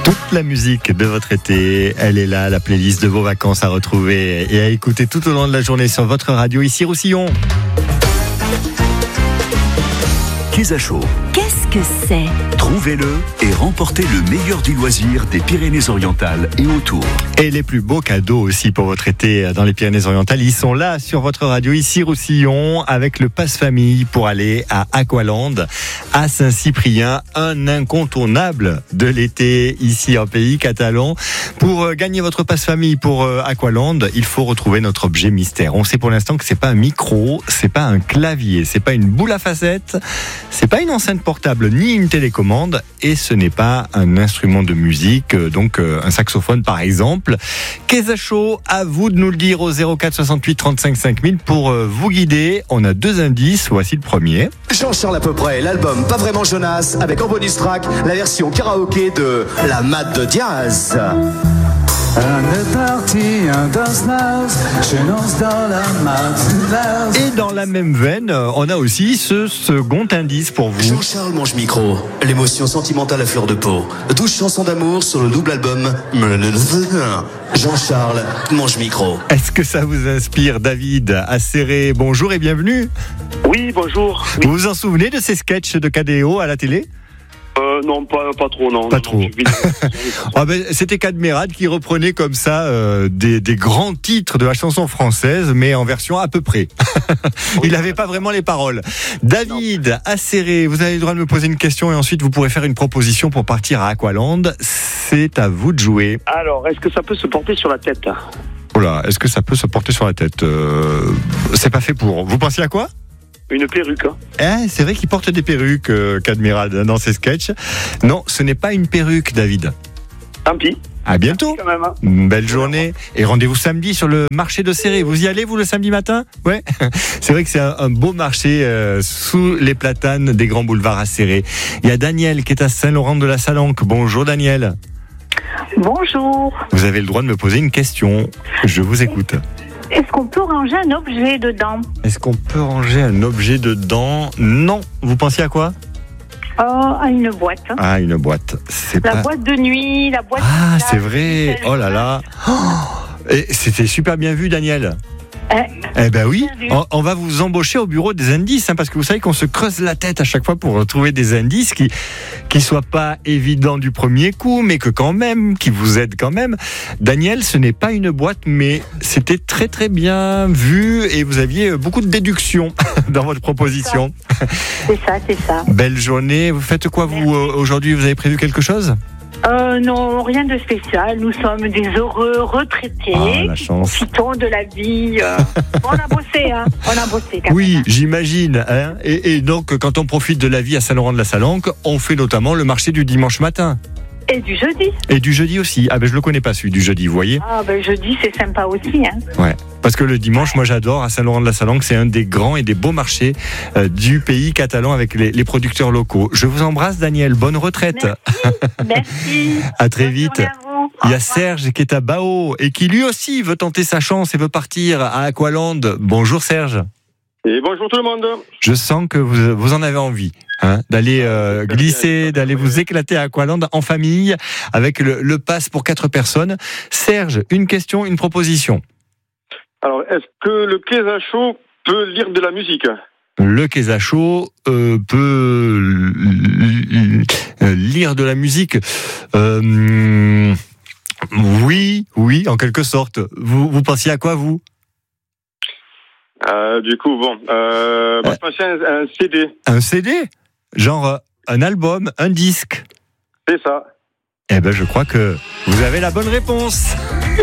Toute la musique de votre été, elle est là, la playlist de vos vacances à retrouver et à écouter tout au long de la journée sur votre radio, ici Roussillon. Quesacho. Qu'est-ce que c'est ? Trouvez-le et remportez le meilleur du loisir des Pyrénées-Orientales et autour. Et les plus beaux cadeaux aussi pour votre été dans les Pyrénées-Orientales, ils sont là sur votre radio, ici Roussillon, avec le passe famille pour aller à Aqualand, à Saint-Cyprien, un incontournable de l'été ici en pays catalan. Pour gagner votre passe famille pour Aqualand, il faut retrouver notre objet mystère. On sait pour l'instant que c'est pas un micro, c'est pas un clavier, c'est pas une boule à facettes, c'est pas une enceinte portable ni une télécommande et ce n'est pas un instrument de musique, donc un saxophone par exemple. Quesacho, à vous de nous le dire au 04 68 35 5000 pour vous guider. On a 2 indices, voici le premier. Jean-Charles à peu près, l'album Pas vraiment Jonas, avec en bonus track la version karaoké de La Mat de Diaz. Et dans la même veine, on a aussi ce second indice pour vous. Jean-Charles mange micro, l'émotion sentimentale à fleur de peau. 12 chansons d'amour sur le double album Jean-Charles mange micro. Est-ce que ça vous inspire, David Acéré? Bonjour et bienvenue. Oui, bonjour. Vous vous en souvenez de ces sketchs de KDO à la télé? Non, pas trop, non. Pas non, trop. C'était Cadmerade qui reprenait comme ça des grands titres de la chanson française, mais en version à peu près. Il n'avait pas vraiment les paroles. David Acéré, vous avez le droit de me poser une question et ensuite vous pourrez faire une proposition pour partir à Aqualand. C'est à vous de jouer. Alors, est-ce que ça peut se porter sur la tête? Oh là, est-ce que ça peut se porter sur la tête? C'est pas fait pour. Vous pensiez à quoi? Une perruque. C'est vrai qu'il porte des perruques, Cadmerade, dans ses sketchs. Non, ce n'est pas une perruque, David. Tant pis. À bientôt. Quand même, hein. Une belle journée. Et rendez-vous samedi sur le marché de Céré. Vous y allez, vous, le samedi matin? Ouais. C'est vrai que c'est un beau marché sous les platanes des grands boulevards à Céré. Il y a Daniel qui est à Saint-Laurent-de-la-Salanque. Bonjour, Daniel. Bonjour. Vous avez le droit de me poser une question. Je vous écoute. Est-ce qu'on peut ranger un objet dedans? Est-ce qu'on peut ranger un objet dedans? Non. Vous pensiez à quoi? À une boîte. Ah, une boîte. Boîte de nuit, la boîte. Ah, c'est vrai. Oh là là. Et c'était super bien vu, Daniel. Eh ben oui, on va vous embaucher au bureau des indices, parce que vous savez qu'on se creuse la tête à chaque fois pour trouver des indices qui soient pas évidents du premier coup, mais qui vous aident quand même. Daniel, ce n'est pas une boîte, mais c'était très très bien vu et vous aviez beaucoup de déductions dans votre proposition. C'est ça. Belle journée. Vous faites quoi vous aujourd'hui? Vous avez prévu quelque chose? Non, rien de spécial. Nous sommes des heureux retraités. Ah, la chance. Profitons de la vie. On a bossé, hein. On a bossé quand oui, même. j'imagine. Hein. Et donc, quand on profite de la vie à Saint-Laurent-de-la-Salanque, on fait notamment le marché du dimanche matin. Et du jeudi. Et du jeudi aussi. Ah ben je le connais pas celui du jeudi, vous voyez. Ah ben jeudi c'est sympa aussi, hein. Ouais. Parce que le dimanche, moi j'adore à Saint-Laurent-de-la-Salanque, c'est un des grands et des beaux marchés du pays catalan avec les producteurs locaux. Je vous embrasse, Daniel. Bonne retraite. Merci. À très vite. À vous. Il y a Serge qui est à Bao et qui lui aussi veut tenter sa chance et veut partir à Aqualand. Bonjour Serge. Et bonjour tout le monde. Je sens que vous en avez envie. D'aller glisser, d'aller vous éclater à Aqualand en famille avec le pass pour 4 personnes. Serge, une question, une proposition. Alors, est-ce que le Quesacho peut lire de la musique? Le Quesacho peut lire de la musique. Oui, en quelque sorte. Vous pensiez à quoi, vous? Du coup, moi je pensais à un CD. Un CD? Genre un album, un disque? C'est ça. Eh ben, je crois que vous avez la bonne réponse.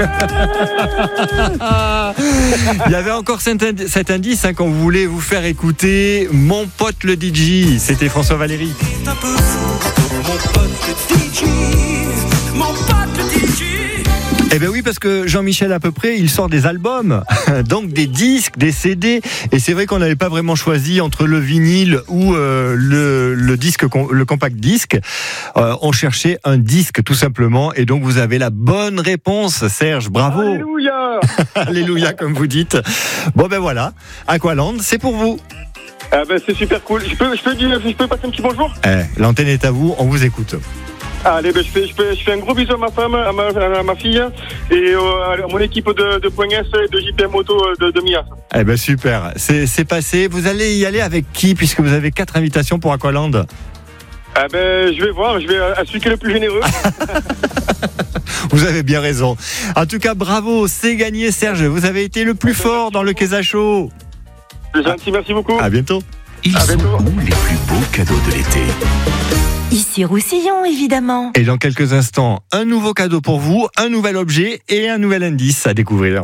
Il y avait encore cet indice quand vous voulez vous faire écouter Mon pote le DJ. C'était François Valéry. Un peu fou, mon pote le DJ, mon pote le DJ. Eh bien oui, parce que Jean-Michel à peu près, il sort des albums, donc des disques, des CD, et c'est vrai qu'on n'avait pas vraiment choisi entre le vinyle ou le disque, le compact disque. On cherchait un disque tout simplement, et donc vous avez la bonne réponse, Serge. Bravo. Alléluia. Alléluia, comme vous dites. Bon ben voilà, Aqualand, c'est pour vous. Ah ben c'est super cool. Je peux passer un petit bonjour? L'antenne est à vous, on vous écoute. Allez, ben, je fais un gros bisou à ma femme, à ma fille et à mon équipe de Point S et de JPM Moto de Mias. Eh ben super, c'est passé. Vous allez y aller avec qui, puisque vous avez 4 invitations pour Aqualand? Ah ben, je vais voir, je vais à celui qui est le plus généreux. Vous avez bien raison. En tout cas, bravo, c'est gagné, Serge. Vous avez été le plus fort dans le Keza Show. C'est gentil, merci beaucoup. À bientôt. Ils sont où les plus beaux cadeaux de l'été? Ici Roussillon, évidemment. Et dans quelques instants, un nouveau cadeau pour vous, un nouvel objet et un nouvel indice à découvrir.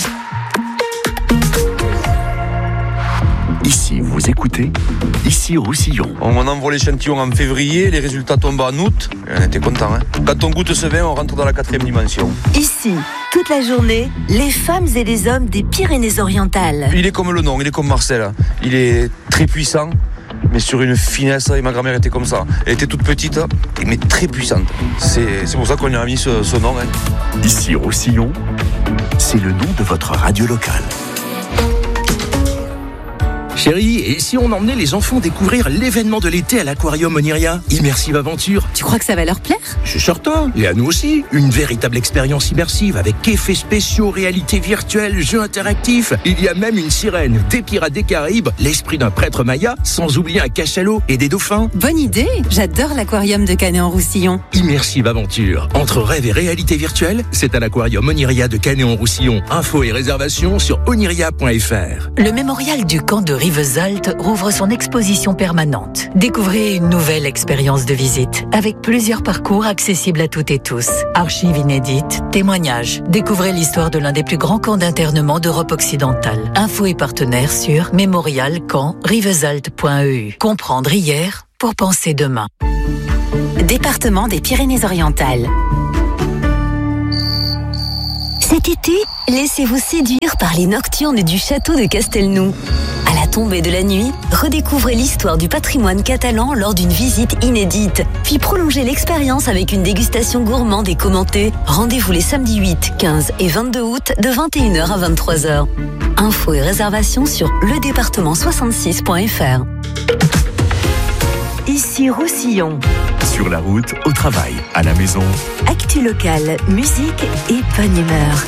Ici, vous écoutez Ici Roussillon. On envoie l'échantillon en février, les résultats tombent en août. Et on était contents. Quand on goûte ce vin, on rentre dans la 4e dimension. Ici, toute la journée, les femmes et les hommes des Pyrénées-Orientales. Il est comme le nom, il est comme Marcel. Il est très puissant, mais sur une finesse. Et ma grand-mère était comme ça. Elle était toute petite, mais très puissante. C'est pour ça qu'on lui a mis ce nom. Ici Roussillon, c'est le nom de votre radio locale. Chérie, et si on emmenait les enfants découvrir l'événement de l'été à l'Aquarium Oniria, Immersive Aventure? Tu crois que ça va leur plaire? Je suis certain, et à nous aussi. Une véritable expérience immersive avec effets spéciaux, réalité virtuelle, jeux interactifs. Il y a même une sirène, des pirates des Caraïbes, l'esprit d'un prêtre maya, sans oublier un cachalot et des dauphins. Bonne idée. J'adore l'Aquarium de Canet-en-Roussillon. Immersive Aventure. Entre rêve et réalité virtuelle, c'est à l'Aquarium Oniria de Canet-en-Roussillon. Infos et réservations sur oniria.fr. Le mémorial du camp de Rivesaltes rouvre son exposition permanente. Découvrez une nouvelle expérience de visite avec plusieurs parcours accessibles à toutes et tous. Archives inédites, témoignages. Découvrez l'histoire de l'un des plus grands camps d'internement d'Europe occidentale. Infos et partenaires sur mémorial-camp-rivesaltes.eu. Comprendre hier pour penser demain. Département des Pyrénées-Orientales. Cet été, laissez-vous séduire par les nocturnes du château de Castelnou. À la tombée de la nuit, redécouvrez l'histoire du patrimoine catalan lors d'une visite inédite. Puis prolongez l'expérience avec une dégustation gourmande et commentée. Rendez-vous les samedis 8, 15 et 22 août de 21h à 23h. Infos et réservations sur ledépartement66.fr. Ici Roussillon. Sur la route, au travail, à la maison. Actu locale, musique et bonne humeur.